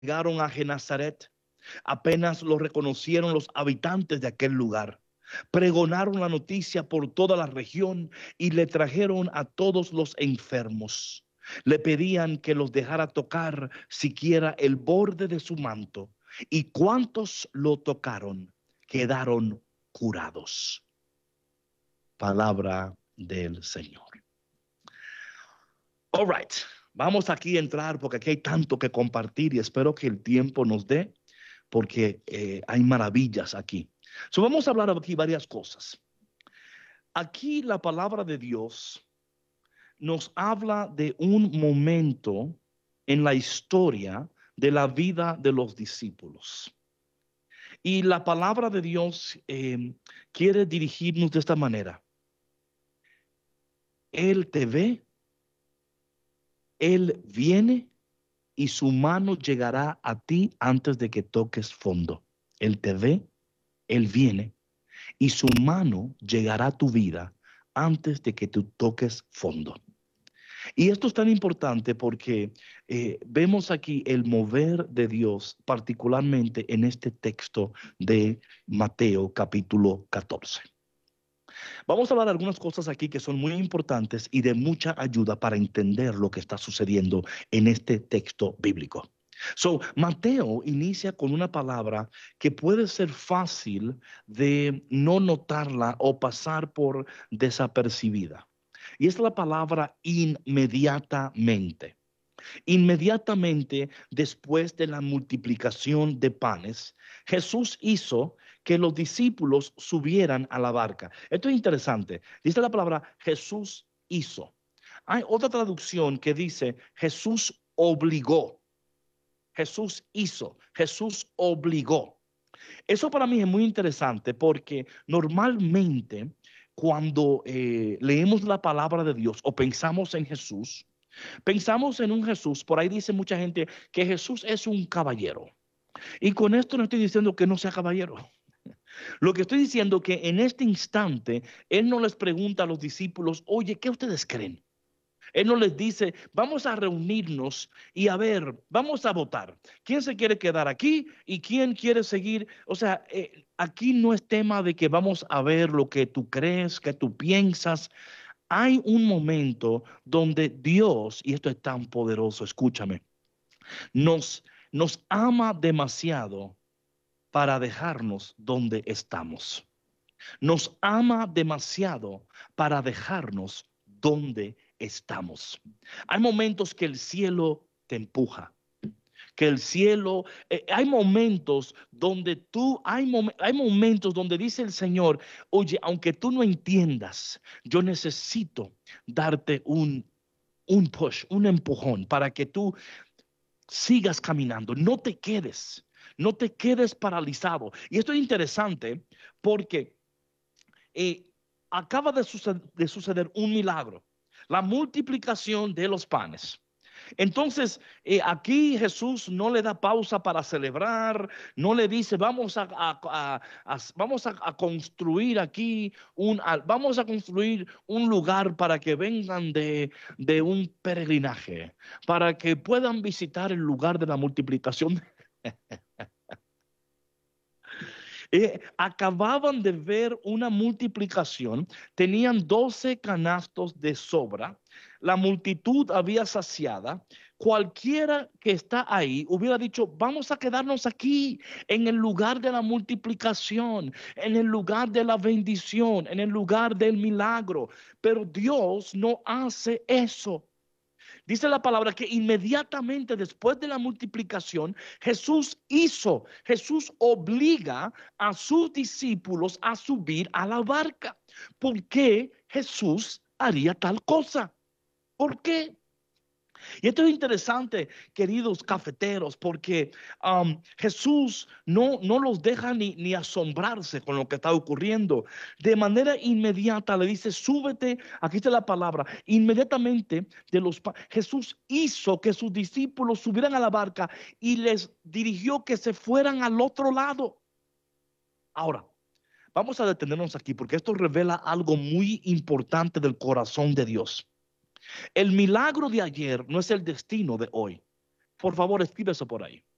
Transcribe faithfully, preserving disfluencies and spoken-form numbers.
llegaron a Genazaret, apenas lo reconocieron los habitantes de aquel lugar. Pregonaron la noticia por toda la región y le trajeron a todos los enfermos. Le pedían que los dejara tocar siquiera el borde de su manto. Y cuantos lo tocaron quedaron curados. Palabra del Señor. All right. Vamos aquí a entrar porque aquí hay tanto que compartir y espero que el tiempo nos dé porque eh, hay maravillas aquí. So, vamos a hablar aquí varias cosas. Aquí la palabra de Dios nos habla de un momento en la historia de la vida de los discípulos. Y la palabra de Dios eh, quiere dirigirnos de esta manera. Él te ve, Él viene y su mano llegará a ti antes de que toques fondo. Él te ve, Él viene y su mano llegará a tu vida antes de que tú toques fondo. Y esto es tan importante porque eh, vemos aquí el mover de Dios, particularmente en este texto de Mateo capítulo catorce. Vamos a hablar de algunas cosas aquí que son muy importantes y de mucha ayuda para entender lo que está sucediendo en este texto bíblico. So, Mateo inicia con una palabra que puede ser fácil de no notarla o pasar por desapercibida. Y es la palabra inmediatamente. Inmediatamente después de la multiplicación de panes, Jesús hizo que los discípulos subieran a la barca. Esto es interesante. Dice la palabra Jesús hizo. Hay otra traducción que dice Jesús obligó. Jesús hizo. Jesús obligó. Eso para mí es muy interesante porque normalmente cuando eh, leemos la palabra de Dios o pensamos en Jesús, pensamos en un Jesús, por ahí dice mucha gente que Jesús es un caballero. Y con esto no estoy diciendo que no sea caballero. Lo que estoy diciendo es que en este instante, Él no les pregunta a los discípulos, oye, ¿qué ustedes creen? Él no les dice, vamos a reunirnos y a ver, vamos a votar. ¿Quién se quiere quedar aquí y quién quiere seguir? O sea, eh, aquí no es tema de que vamos a ver lo que tú crees, que tú piensas. Hay un momento donde Dios, y esto es tan poderoso, escúchame, nos, nos ama demasiado para dejarnos donde estamos. Nos ama demasiado para dejarnos donde estamos. Hay momentos que el cielo te empuja. Que el cielo, eh, hay momentos donde tú, hay, mom hay momentos donde dice el Señor, oye, aunque tú no entiendas, yo necesito darte un, un push, un empujón para que tú sigas caminando, no te quedes, no te quedes paralizado. Y esto es interesante porque eh, acaba de suceder, de suceder un milagro, la multiplicación de los panes. Entonces, eh, aquí Jesús no le da pausa para celebrar, no le dice, vamos a, a, a, a vamos a, a construir aquí, un, a, vamos a construir un lugar para que vengan de, de un peregrinaje, para que puedan visitar el lugar de la multiplicación. Eh, acababan de ver una multiplicación, tenían doce canastos de sobra, la multitud había saciada. Cualquiera que está ahí hubiera dicho, vamos a quedarnos aquí en el lugar de la multiplicación, en el lugar de la bendición, en el lugar del milagro. Pero Dios no hace eso. Dice la palabra que inmediatamente después de la multiplicación, Jesús hizo, Jesús obliga a sus discípulos a subir a la barca. ¿Por qué Jesús haría tal cosa? ¿Por qué? Y esto es interesante, queridos cafeteros, porque um, Jesús no, no los deja ni, ni asombrarse con lo que está ocurriendo. De manera inmediata le dice, súbete, aquí está la palabra, inmediatamente de los Jesús hizo que sus discípulos subieran a la barca y les dirigió que se fueran al otro lado. Ahora, vamos a detenernos aquí porque esto revela algo muy importante del corazón de Dios. El milagro de ayer no es el destino de hoy. Por favor, escribe eso por ahí.